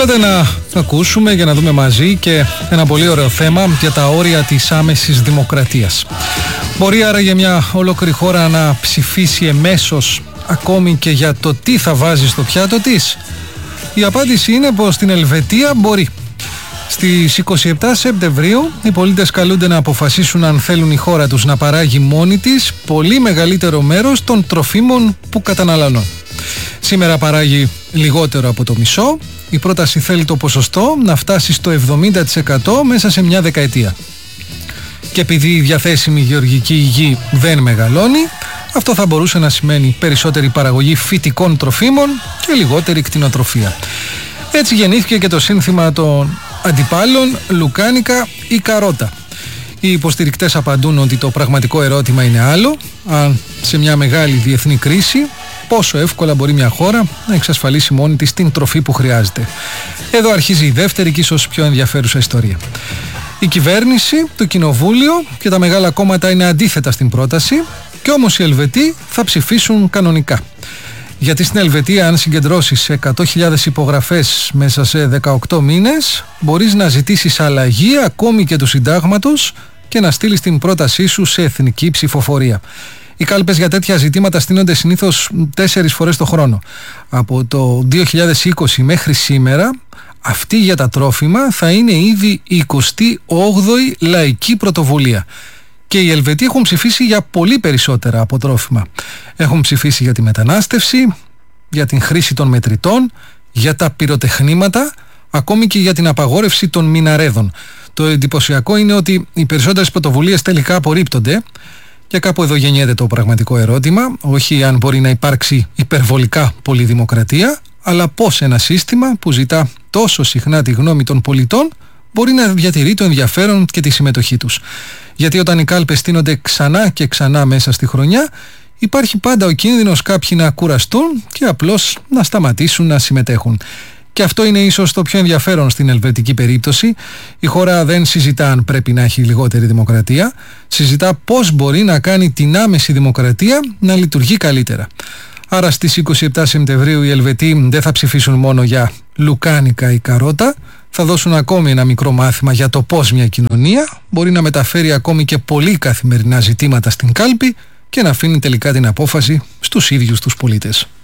Θέλετε να ακούσουμε για να δούμε μαζί και ένα πολύ ωραίο θέμα για τα όρια της άμεσης δημοκρατίας. Μπορεί άραγε μια ολόκληρη χώρα να ψηφίσει εμέσως ακόμη και για το τι θα βάζει στο πιάτο της? Η απάντηση είναι πως στην Ελβετία μπορεί. Στις 27 Σεπτεμβρίου οι πολίτες καλούνται να αποφασίσουν αν θέλουν η χώρα τους να παράγει μόνη της πολύ μεγαλύτερο μέρος των τροφίμων που καταναλώνουν. Σήμερα παράγει λιγότερο από το μισό. Η πρόταση θέλει το ποσοστό να φτάσει στο 70% μέσα σε μια δεκαετία. Και επειδή η διαθέσιμη γεωργική γη δεν μεγαλώνει, αυτό θα μπορούσε να σημαίνει περισσότερη παραγωγή φυτικών τροφίμων και λιγότερη κτηνοτροφία. Έτσι γεννήθηκε και το σύνθημα των αντιπάλων «Λουκάνικα ή καρότα». Οι υποστηρικτές απαντούν ότι το πραγματικό ερώτημα είναι άλλο: αν σε μια μεγάλη διεθνή κρίση, πόσο εύκολα μπορεί μια χώρα να εξασφαλίσει μόνη της την τροφή που χρειάζεται. Εδώ αρχίζει η δεύτερη και ίσως πιο ενδιαφέρουσα ιστορία. Η κυβέρνηση, το κοινοβούλιο και τα μεγάλα κόμματα είναι αντίθετα στην πρόταση, και όμως οι Ελβετοί θα ψηφίσουν κανονικά. Γιατί στην Ελβετία, αν συγκεντρώσεις 100.000 υπογραφές μέσα σε 18 μήνες, μπορείς να ζητήσεις αλλαγή ακόμη και του συντάγματος και να στείλεις την πρότασή σου σε εθνική ψηφοφορία. Οι κάλπες για τέτοια ζητήματα στείνονται συνήθως 4 φορές το χρόνο. Από το 2020 μέχρι σήμερα, αυτή για τα τρόφιμα θα είναι ήδη η 28η λαϊκή πρωτοβουλία. Και οι Ελβετοί έχουν ψηφίσει για πολύ περισσότερα από τρόφιμα. Έχουν ψηφίσει για τη μετανάστευση, για την χρήση των μετρητών, για τα πυροτεχνήματα, ακόμη και για την απαγόρευση των μιναρέδων. Το εντυπωσιακό είναι ότι οι περισσότερες πρωτοβουλίες τελικά απορρίπτονται. Και κάπου εδώ γεννιέται το πραγματικό ερώτημα, όχι αν μπορεί να υπάρξει υπερβολικά πολλή δημοκρατία, αλλά πώς ένα σύστημα που ζητά τόσο συχνά τη γνώμη των πολιτών μπορεί να διατηρεί το ενδιαφέρον και τη συμμετοχή τους. Γιατί όταν οι κάλπες στείνονται ξανά και ξανά μέσα στη χρονιά, υπάρχει πάντα ο κίνδυνος κάποιοι να κουραστούν και απλώς να σταματήσουν να συμμετέχουν. Και αυτό είναι ίσως το πιο ενδιαφέρον στην ελβετική περίπτωση. Η χώρα δεν συζητά αν πρέπει να έχει λιγότερη δημοκρατία, συζητά πώς μπορεί να κάνει την άμεση δημοκρατία να λειτουργεί καλύτερα. Άρα στις 27 Σεπτεμβρίου οι Ελβετοί δεν θα ψηφίσουν μόνο για λουκάνικα ή καρότα, θα δώσουν ακόμη ένα μικρό μάθημα για το πώς μια κοινωνία μπορεί να μεταφέρει ακόμη και πολύ καθημερινά ζητήματα στην κάλπη και να αφήνει τελικά την απόφαση στους ίδιους τους πολίτες.